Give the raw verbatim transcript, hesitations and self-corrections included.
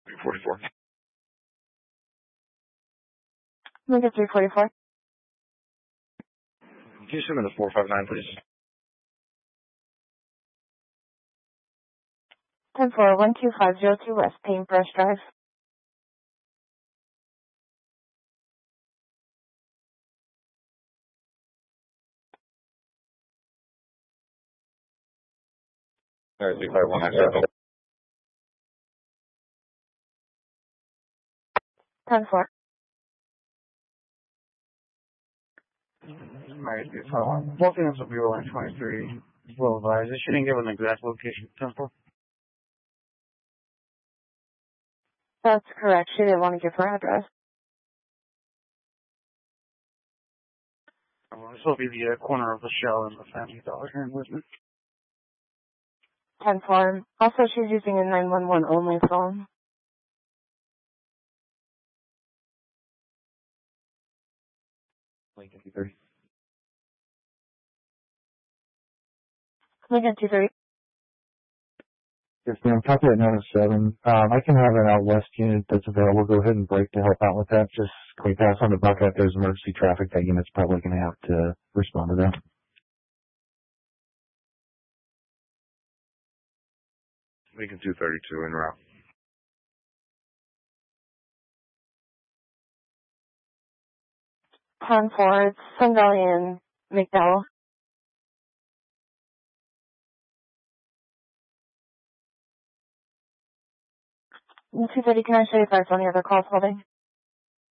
forty-four. Lincoln three forty-four. Can you send me the four five nine, please? ten four one two five zero two West Paintbrush Drive. All right, three five one nine seven. ten four. Alright, so both units will be rolling twenty-three. Will advise. They shouldn't give an exact location. Temple. That's correct. She didn't want to give her address. Uh, this will be the uh, corner of the Shell and the Family Dollar here in Lisbon. ten four. Also, she's using a nine one one only phone. Lincoln two thirty. Lincoln two thirty. Yes, ma'am. Copy at nine oh seven. Um, I can have an out west unit that's available. Go ahead and break to help out with that. Just can we pass on the bucket? There's emergency traffic. That unit's probably going to have to respond to that. Lincoln two thirty-two en route. ten four. It's Sun Valley and McDowell. two thirty. Can I show you if there's any other calls holding?